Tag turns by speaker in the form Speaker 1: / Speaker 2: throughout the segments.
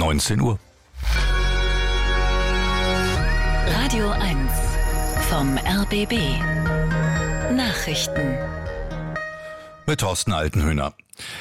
Speaker 1: 19 Uhr.
Speaker 2: Radio 1 vom RBB. Nachrichten.
Speaker 1: Mit Thorsten Altenhöhner.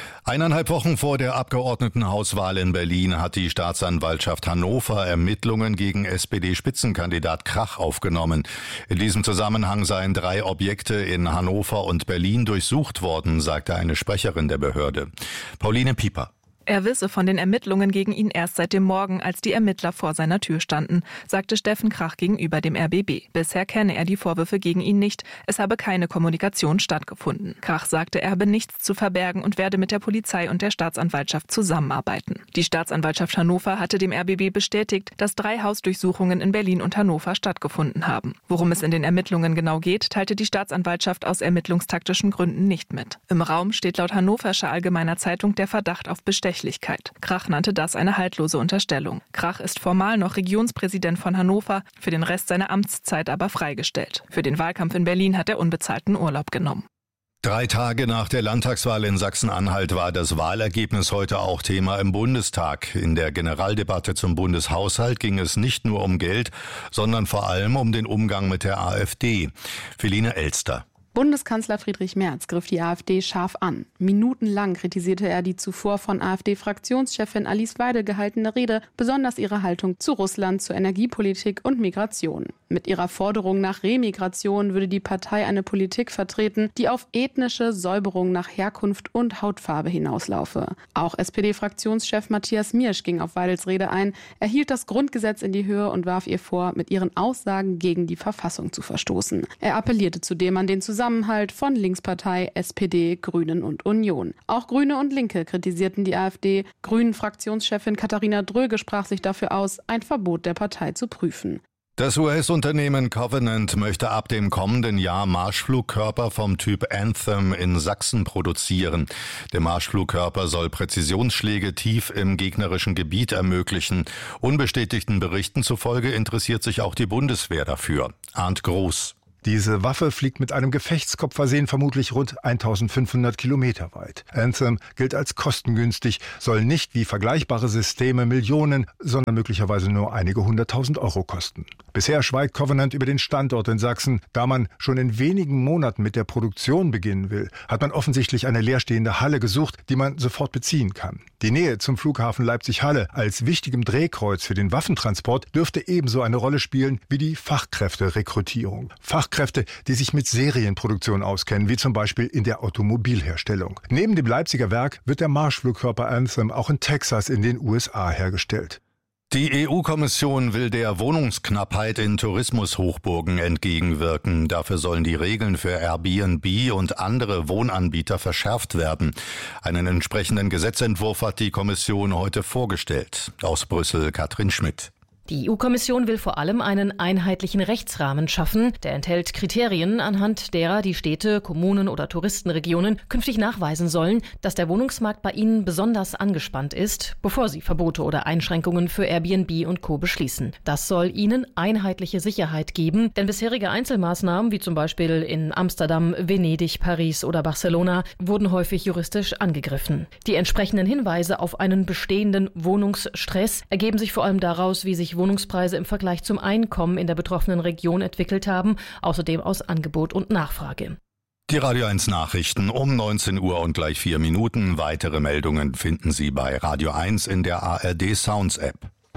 Speaker 1: 1,5 Wochen vor der Abgeordnetenhauswahl in Berlin hat die Staatsanwaltschaft Hannover Ermittlungen gegen SPD-Spitzenkandidat Krach aufgenommen. In diesem Zusammenhang seien 3 Objekte in Hannover und Berlin durchsucht worden, sagte eine Sprecherin der Behörde. Pauline Pieper.
Speaker 3: Er wisse von den Ermittlungen gegen ihn erst seit dem Morgen, als die Ermittler vor seiner Tür standen, sagte Steffen Krach gegenüber dem RBB. Bisher kenne er die Vorwürfe gegen ihn nicht. Es habe keine Kommunikation stattgefunden. Krach sagte, er habe nichts zu verbergen und werde mit der Polizei und der Staatsanwaltschaft zusammenarbeiten. Die Staatsanwaltschaft Hannover hatte dem RBB bestätigt, dass 3 Hausdurchsuchungen in Berlin und Hannover stattgefunden haben. Worum es in den Ermittlungen genau geht, teilte die Staatsanwaltschaft aus ermittlungstaktischen Gründen nicht mit. Im Raum steht laut Hannoverscher Allgemeiner Zeitung der Verdacht auf Bestechlichkeit. Krach nannte das eine haltlose Unterstellung. Krach ist formal noch Regionspräsident von Hannover, für den Rest seiner Amtszeit aber freigestellt. Für den Wahlkampf in Berlin hat er unbezahlten Urlaub genommen.
Speaker 1: 3 Tage nach der Landtagswahl in Sachsen-Anhalt war das Wahlergebnis heute auch Thema im Bundestag. In der Generaldebatte zum Bundeshaushalt ging es nicht nur um Geld, sondern vor allem um den Umgang mit der AfD. Feline Elster.
Speaker 4: Bundeskanzler Friedrich Merz griff die AfD scharf an. Minutenlang kritisierte er die zuvor von AfD-Fraktionschefin Alice Weidel gehaltene Rede, besonders ihre Haltung zu Russland, zur Energiepolitik und Migration. Mit ihrer Forderung nach Remigration würde die Partei eine Politik vertreten, die auf ethnische Säuberung nach Herkunft und Hautfarbe hinauslaufe. Auch SPD-Fraktionschef Matthias Miersch ging auf Weidels Rede ein. Er hielt das Grundgesetz in die Höhe und warf ihr vor, mit ihren Aussagen gegen die Verfassung zu verstoßen. Er appellierte zudem an den Zusammenhalt von Linkspartei, SPD, Grünen und Union. Auch Grüne und Linke kritisierten die AfD. Grünen-Fraktionschefin Katharina Dröge sprach sich dafür aus, ein Verbot der Partei zu prüfen.
Speaker 1: Das US-Unternehmen Covenant möchte ab dem kommenden Jahr Marschflugkörper vom Typ Anthem in Sachsen produzieren. Der Marschflugkörper soll Präzisionsschläge tief im gegnerischen Gebiet ermöglichen. Unbestätigten Berichten zufolge interessiert sich auch die Bundeswehr dafür. Arndt Groß.
Speaker 5: Diese Waffe fliegt mit einem Gefechtskopf versehen vermutlich rund 1500 Kilometer weit. Anthem gilt als kostengünstig, soll nicht wie vergleichbare Systeme Millionen, sondern möglicherweise nur einige 100.000 Euro kosten. Bisher schweigt Covenant über den Standort in Sachsen. Da man schon in wenigen Monaten mit der Produktion beginnen will, hat man offensichtlich eine leerstehende Halle gesucht, die man sofort beziehen kann. Die Nähe zum Flughafen Leipzig-Halle als wichtigem Drehkreuz für den Waffentransport dürfte ebenso eine Rolle spielen wie die Fachkräfterekrutierung. Fachkräfte, die sich mit Serienproduktion auskennen, wie zum Beispiel in der Automobilherstellung. Neben dem Leipziger Werk wird der Marschflugkörper Anthem auch in Texas in den USA hergestellt.
Speaker 1: Die EU-Kommission will der Wohnungsknappheit in Tourismushochburgen entgegenwirken. Dafür sollen die Regeln für Airbnb und andere Wohnanbieter verschärft werden. Einen entsprechenden Gesetzentwurf hat die Kommission heute vorgestellt. Aus Brüssel Katrin Schmidt.
Speaker 6: Die EU-Kommission will vor allem einen einheitlichen Rechtsrahmen schaffen. Der enthält Kriterien, anhand derer die Städte, Kommunen oder Touristenregionen künftig nachweisen sollen, dass der Wohnungsmarkt bei ihnen besonders angespannt ist, bevor sie Verbote oder Einschränkungen für Airbnb und Co. beschließen. Das soll ihnen einheitliche Sicherheit geben, denn bisherige Einzelmaßnahmen, wie zum Beispiel in Amsterdam, Venedig, Paris oder Barcelona, wurden häufig juristisch angegriffen. Die entsprechenden Hinweise auf einen bestehenden Wohnungsstress ergeben sich vor allem daraus, wie sich Wohnungspreise im Vergleich zum Einkommen in der betroffenen Region entwickelt haben, außerdem aus Angebot und Nachfrage.
Speaker 1: Die Radio 1 Nachrichten um 19 Uhr und gleich 4 Minuten. Weitere Meldungen finden Sie bei Radio 1 in der ARD Sounds App.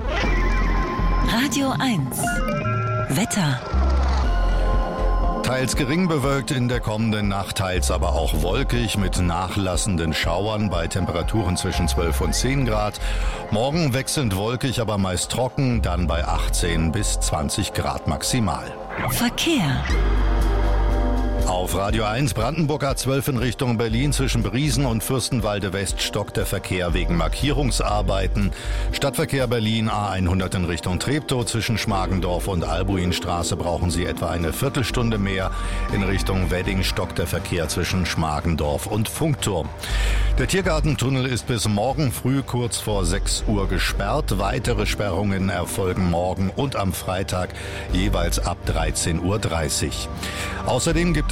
Speaker 2: Radio 1 Wetter.
Speaker 1: Teils gering bewölkt in der kommenden Nacht, teils aber auch wolkig mit nachlassenden Schauern bei Temperaturen zwischen 12 und 10 Grad. Morgen wechselnd wolkig, aber meist trocken, dann bei 18 bis 20 Grad maximal.
Speaker 2: Verkehr.
Speaker 1: Auf Radio 1 Brandenburg A12 in Richtung Berlin zwischen Briesen und Fürstenwalde West stockt der Verkehr wegen Markierungsarbeiten. Stadtverkehr Berlin A100 in Richtung Treptow zwischen Schmargendorf und Albuinstraße brauchen Sie etwa eine Viertelstunde mehr. In Richtung Wedding stockt der Verkehr zwischen Schmargendorf und Funkturm. Der Tiergartentunnel ist bis morgen früh kurz vor 6 Uhr gesperrt. Weitere Sperrungen erfolgen morgen und am Freitag jeweils ab 13:30 Uhr. Außerdem gibt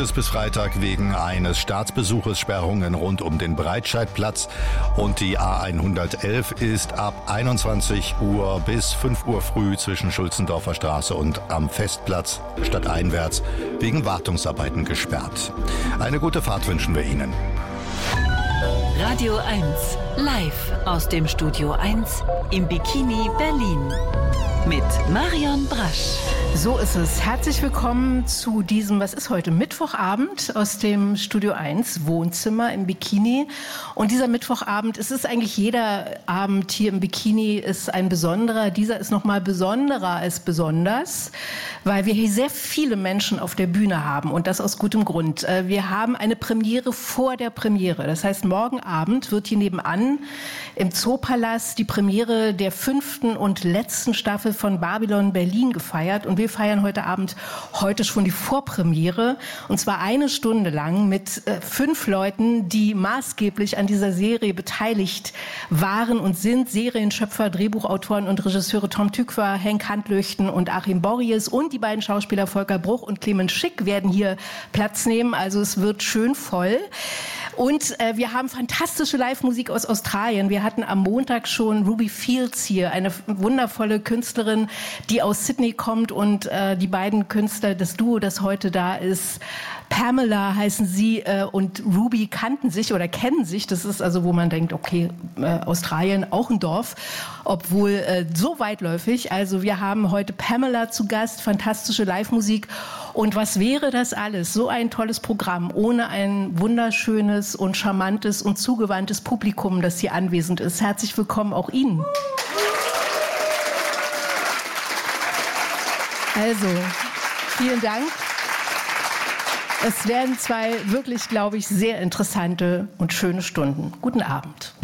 Speaker 1: es bis Freitag wegen eines Staatsbesuches Sperrungen rund um den Breitscheidplatz. Und die A111 ist ab 21 Uhr bis 5 Uhr früh zwischen Schulzendorfer Straße und am Festplatz stadteinwärts wegen Wartungsarbeiten gesperrt. Eine gute Fahrt wünschen wir Ihnen.
Speaker 2: Radio 1, live aus dem Studio 1 im Bikini Berlin. Mit Marion Brasch.
Speaker 7: So ist es. Herzlich willkommen zu diesem, was ist heute, Mittwochabend aus dem Studio 1 Wohnzimmer im Bikini. Und dieser Mittwochabend, es ist eigentlich jeder Abend hier im Bikini ist ein besonderer. Dieser ist noch mal besonderer als besonders, weil wir hier sehr viele Menschen auf der Bühne haben und das aus gutem Grund. Wir haben eine Premiere vor der Premiere. Das heißt, morgen Abend wird hier nebenan im Zoopalast die Premiere der 5. und letzten Staffel von Babylon Berlin gefeiert. Und wir feiern heute schon die Vorpremiere. Und zwar 1 Stunde lang mit 5 Leuten, die maßgeblich an dieser Serie beteiligt waren und sind. Serienschöpfer, Drehbuchautoren und Regisseure Tom Tykwer, Henk Handlöchten und Achim Borries. Und die beiden Schauspieler Volker Bruch und Clemens Schick werden hier Platz nehmen. Also es wird schön voll. Und wir haben fantastische Live-Musik aus Australien. Wir hatten am Montag schon Ruby Fields hier, eine wundervolle Künstlerin, die aus Sydney kommt. Und die beiden Künstler, das Duo, das heute da ist, Pamela heißen sie und Ruby kannten sich oder kennen sich. Das ist also, wo man denkt, okay, Australien auch ein Dorf, obwohl so weitläufig. Also wir haben heute Pamela zu Gast, fantastische Live-Musik. Und was wäre das alles? So ein tolles Programm ohne ein wunderschönes und charmantes und zugewandtes Publikum, das hier anwesend ist. Herzlich willkommen auch Ihnen. Also, vielen Dank. Es werden 2 wirklich, glaube ich, sehr interessante und schöne Stunden. Guten Abend.